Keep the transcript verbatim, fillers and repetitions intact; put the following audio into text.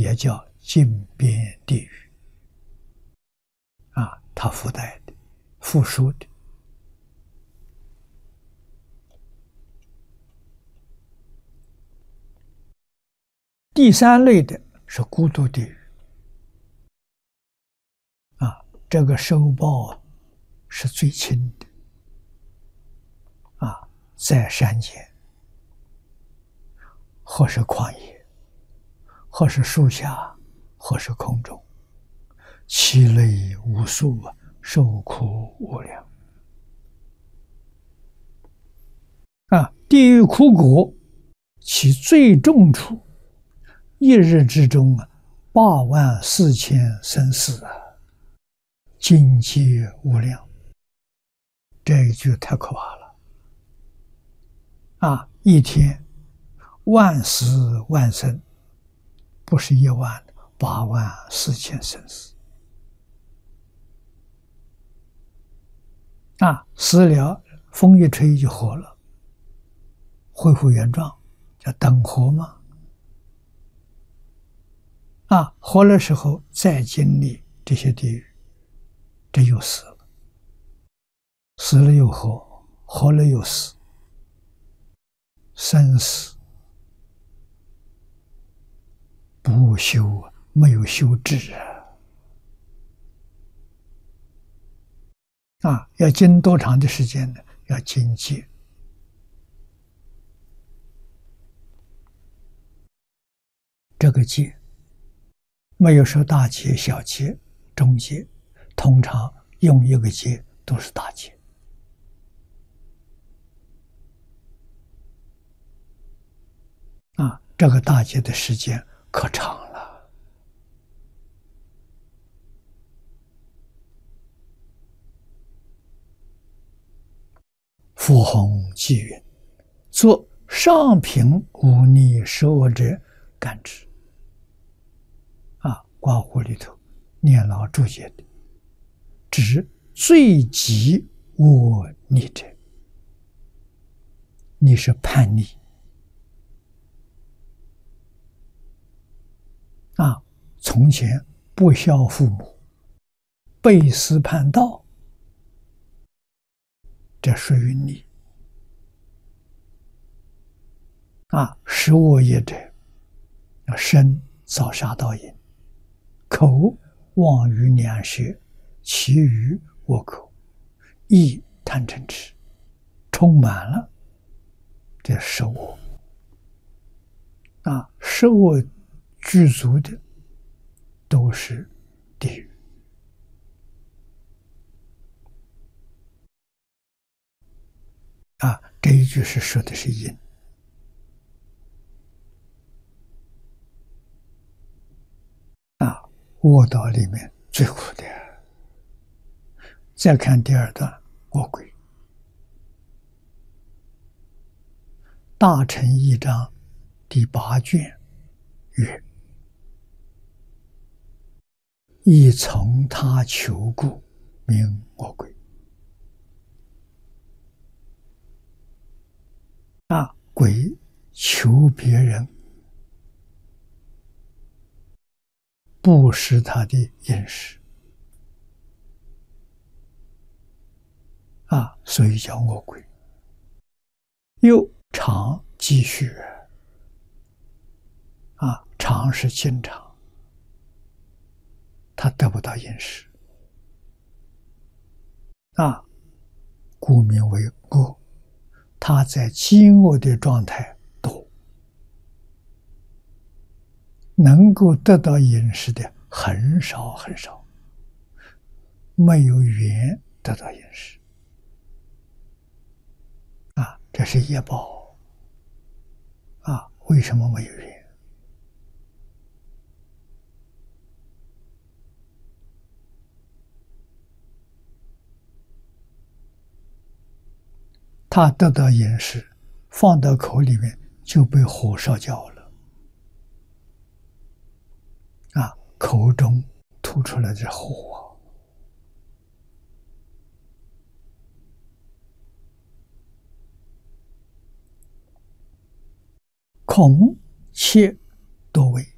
也叫禁边地狱啊，它附带的、附属的。第三类的是孤独地狱啊，这个受报是最轻的啊，在山间，或是旷野，或是树下，或是空中，其类无数，受苦无量啊！地狱苦果，其最重处，一日之中啊，八万四千生死啊，尽皆无量。这一句太可怕了啊！一天万死万生，不是一万，八万四千生死啊！死了，风一吹就活了，恢复原状，叫等活嘛。啊，活的时候再经历这些地狱，这又死了，死了又活，活了又死，生死不修，没有修治啊！啊，要经多长的时间呢？要经戒。这个戒没有说大戒、小戒、中戒，通常用一个戒都是大戒啊。这个大戒的时间可长了。复弘偈云：作上品忤逆十恶者，感之。啊，刮胡里头念老注解的，指最极恶逆者。你是叛逆啊，从前不孝父母，背师叛道，这属于你啊。十恶业者，身造杀盗淫，口妄语两舌，其余恶口，意贪嗔痴，充满了这十恶啊。十恶具足的都是地狱啊。这一句是说的是因啊，恶道里面最苦的。再看第二段，恶鬼。大乘义章第八卷曰：亦从他求故，名恶鬼。啊，鬼求别人不食他的饮食啊，所以叫恶鬼。又常积蓄啊，常是经常，他得不到饮食啊，故名为恶。他在饥饿的状态多，能够得到饮食的很少很少，没有缘得到饮食啊，这是业报啊。为什么没有缘？他得到饮食，放到口里面就被火烧焦了啊，口中吐出来的火。恐切多为